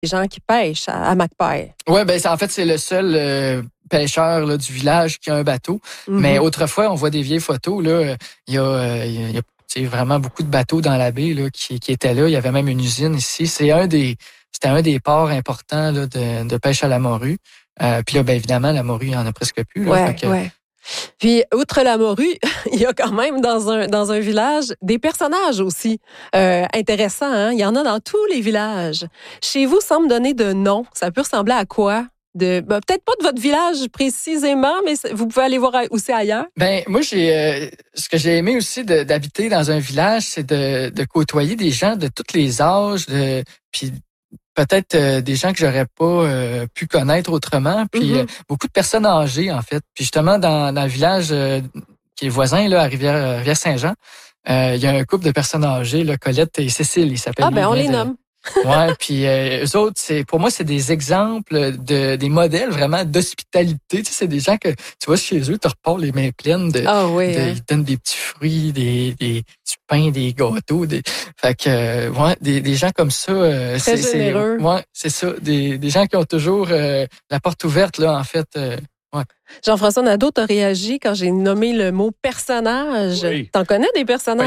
les gens qui pêchent à Macpay. Oui, ben en fait, c'est le seul pêcheur là, du village qui a un bateau. Mais autrefois, on voit des vieilles photos. Là, il y a vraiment beaucoup de bateaux dans la baie là, qui étaient là. Il y avait même une usine ici. C'était un des ports importants là, de pêche à la morue. Puis là, ben évidemment, la morue, il n'y en a presque plus. Là, Ouais. Puis, outre la morue, il y a quand même dans un village des personnages aussi intéressants. Hein? Il y en a dans tous les villages. Chez vous, sans me donner de nom, ça peut ressembler à quoi? Peut-être pas de votre village précisément, mais vous pouvez aller voir aussi ailleurs. Ben moi, ce que j'ai aimé aussi d'habiter dans un village, c'est de côtoyer des gens de tous les âges, puis peut-être des gens que j'aurais pas pu connaître autrement, puis beaucoup de personnes âgées en fait. Puis justement dans le village qui est voisin là à Rivière-Saint-Jean, il y a un couple de personnes âgées, là, Colette et Cécile, ils s'appellent. Ah ben on les nomme. Ouais, puis eux autres, pour moi, c'est des exemples des modèles vraiment d'hospitalité. Tu sais, c'est des gens que tu vois chez eux, tu repars les mains pleines ils donnent des petits fruits, du pain, des gâteaux, fait que des gens comme ça, très généreux. C'est ça, des gens qui ont toujours la porte ouverte là en fait. Ouais. Jean-François Nadeau, t'as réagi quand j'ai nommé le mot personnage. Oui. T'en connais des personnages?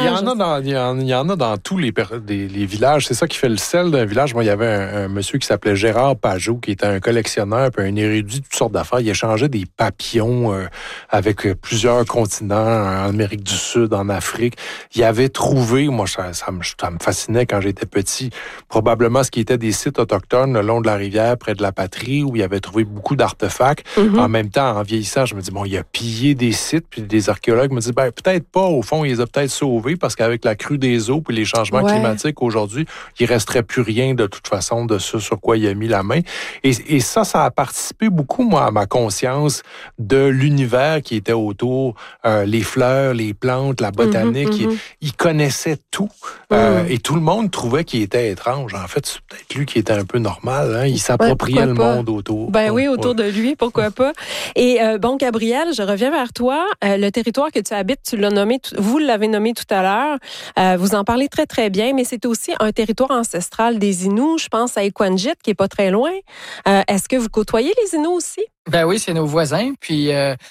Il y en a dans tous les villages. C'est ça qui fait le sel d'un village. Moi, il y avait un monsieur qui s'appelait Gérard Pajot, qui était un collectionneur puis un érudit de toutes sortes d'affaires. Il échangeait des papillons avec plusieurs continents, en Amérique du Sud, en Afrique. Il avait trouvé, moi, ça me fascinait quand j'étais petit, probablement ce qui était des sites autochtones le long de la rivière, près de la patrie, où il avait trouvé beaucoup d'artefacts. En même temps, en vieillissant, je me dis, bon, il a pillé des sites, puis des archéologues me disent, peut-être pas, au fond, il les a peut-être sauvés, parce qu'avec la crue des eaux puis les changements climatiques aujourd'hui, il resterait plus rien de toute façon de ce sur quoi il a mis la main. Et ça a participé beaucoup, moi, à ma conscience de l'univers qui était autour, les fleurs, les plantes, la botanique. Il connaissait tout. Et tout le monde trouvait qu'il était étrange. En fait, c'est peut-être lui qui était un peu normal. Hein? Il s'appropriait le monde autour. Oui, autour de lui, pourquoi pas. Et Gabriel, je reviens vers toi. Le territoire que tu habites, vous l'avez nommé tout à l'heure. Vous en parlez très, très bien, mais c'est aussi un territoire ancestral des Inuits. Je pense à Equanjit, qui est pas très loin. Est-ce que vous côtoyez les Inuits aussi? Ben oui, c'est nos voisins. Puis,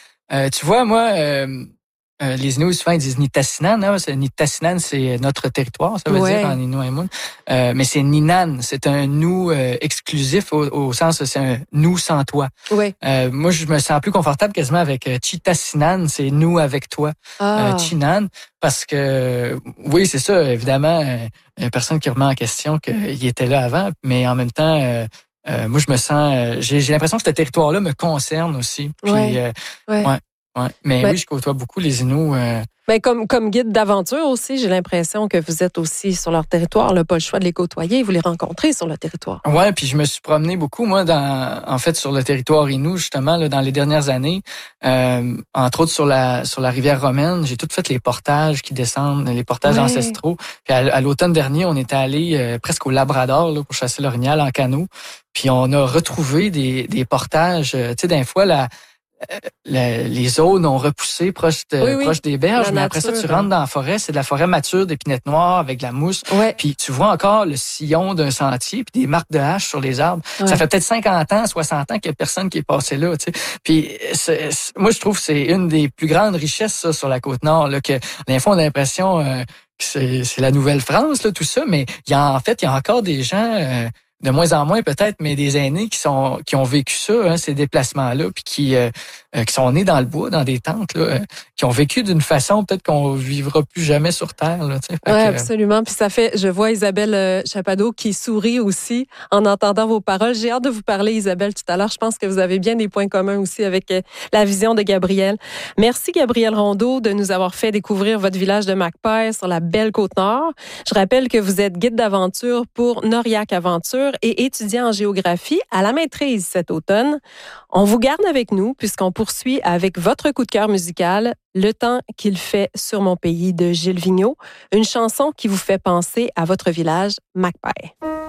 tu vois, moi... les Inuits, souvent, ils disent Nitassinan. Hein? Nitassinan, c'est notre territoire, ça veut dire, en Inuit. Mais c'est Ninan. C'est un nous exclusif au sens c'est un nous sans toi. Oui. Moi, je me sens plus confortable quasiment avec Chitassinan, c'est nous avec toi. Chinan, parce que, oui, c'est ça, évidemment, il y a personne qui remet en question qu'il était là avant, mais en même temps... moi, je me sens... j'ai l'impression que ce territoire-là me concerne aussi. Puis, Ouais. Mais oui, je côtoie beaucoup les Inuits. Mais comme guide d'aventure aussi, j'ai l'impression que vous êtes aussi sur leur territoire. Là, pas le choix de les côtoyer, vous les rencontrez sur le territoire. Ouais, puis je me suis promené beaucoup, moi, sur le territoire Innu, justement, là, dans les dernières années. Entre autres sur la rivière romaine, j'ai tout fait les portages qui descendent, les portages ancestraux. Puis à l'automne dernier, on était allé presque au Labrador là, pour chasser l'orignal en canot. Puis on a retrouvé des portages, tu sais, d'un fois les zones ont repoussé proche des berges, mais après ça, tu rentres dans la forêt, c'est de la forêt mature d'épinettes noires avec de la mousse, puis tu vois encore le sillon d'un sentier, puis des marques de hache sur les arbres. Ça fait peut-être 50 ans, 60 ans qu'il y a personne qui est passé là, tu sais. Puis moi, je trouve que c'est une des plus grandes richesses, ça, sur la Côte-Nord, là, que des fois, on a l'impression que c'est la Nouvelle-France, là, tout ça, mais il y a encore des gens... de moins en moins peut-être, mais des aînés qui ont vécu ça, hein, ces déplacements-là, puis qui sont nés dans le bois, dans des tentes, là, qui ont vécu d'une façon peut-être qu'on vivra plus jamais sur Terre. Là, oui, absolument. Puis je vois Isabelle Chapadeau qui sourit aussi en entendant vos paroles. J'ai hâte de vous parler, Isabelle, tout à l'heure. Je pense que vous avez bien des points communs aussi avec la vision de Gabriel. Merci, Gabriel Rondeau, de nous avoir fait découvrir votre village de Macpay sur la belle Côte-Nord. Je rappelle que vous êtes guide d'aventure pour Noriac Aventure et étudiant en géographie à la maîtrise cet automne. On vous garde avec nous puisqu'on poursuit avec votre coup de cœur musical, Le temps qu'il fait sur mon pays de Gilles Vigneault, une chanson qui vous fait penser à votre village Macpay.